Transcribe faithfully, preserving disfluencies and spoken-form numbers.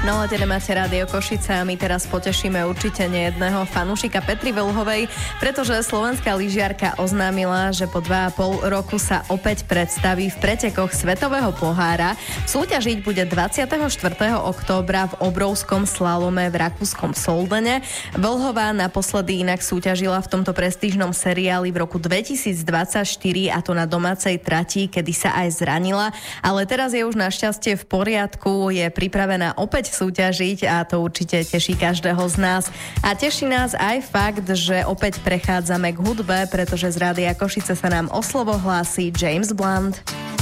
No teda máte Rádio Košice a my teraz potešíme určite nejedného fanúšika Petry Vlhovej, pretože slovenská lyžiarka oznámila, že po dva a pol roku sa opäť predstaví v pretekoch Svetového pohára. Súťažiť bude dvadsiateho štvrtého októbra v obrovskom slalome v rakúskom Soldene. Vlhová naposledy inak súťažila v tomto prestížnom seriáli v roku dvetisícdvadsaťštyri, a to na domácej trati, kedy sa aj zranila, ale teraz je už našťastie v poriadku, je pripravená opäť súťažiť a to určite teší každého z nás. A teší nás aj fakt, že opäť prechádzame k hudbe, pretože z Rádia Košice sa nám o slovo hlási James Blunt.